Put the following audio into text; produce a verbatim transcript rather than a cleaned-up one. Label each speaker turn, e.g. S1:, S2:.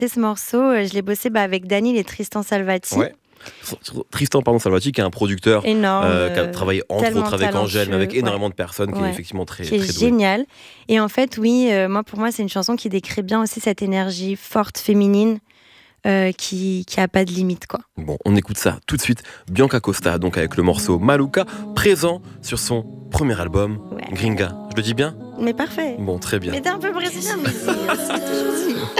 S1: ce morceau, euh, je l'ai bossé bah, avec Daniel et Tristan Salvati.
S2: Ouais. Tristan pardon, Salvati, qui est un producteur
S1: Énorme,
S2: euh, qui a travaillé entre autres avec Angèle, mais avec énormément
S1: ouais.
S2: de personnes, qui
S1: ouais.
S2: est effectivement très,
S1: qui est
S2: très doué.
S1: génial. Et en fait, oui, euh, moi pour moi, c'est une chanson qui décrit bien aussi cette énergie forte féminine euh, qui qui a pas de limite, quoi.
S2: Bon, on écoute ça tout de suite. Bianca Costa, donc avec le morceau Maluka, présent sur son premier album,
S1: Ouais.
S2: Gringa. Je le dis bien ?
S1: Mais parfait.
S2: Bon, très bien.
S1: Mais t'es un peu brésilien, mais c'est c'est toujours dit.